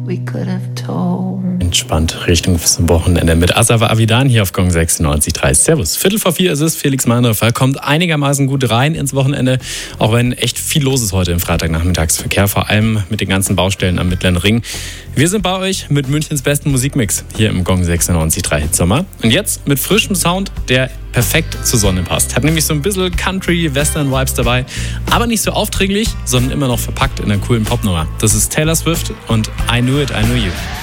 we could have told. Entspannt Richtung zum Wochenende mit Asaf Avidan hier auf Gong 96.3. Servus. 3:45 ist es. Felix Meinhofer kommt einigermaßen gut rein ins Wochenende, auch wenn echt viel los ist heute im Freitagnachmittagsverkehr, vor allem mit den ganzen Baustellen am Mittleren Ring. Wir sind bei euch mit Münchens besten Musikmix hier im Gong 96.3 Hitsommer. Und jetzt mit frischem Sound, der perfekt zur Sonne passt. Hat nämlich so ein bisschen Country-Western-Vibes dabei, aber nicht so aufdringlich, sondern immer noch verpackt in einer coolen Popnummer. Das ist Taylor Swift und I Knew It, I Knew You.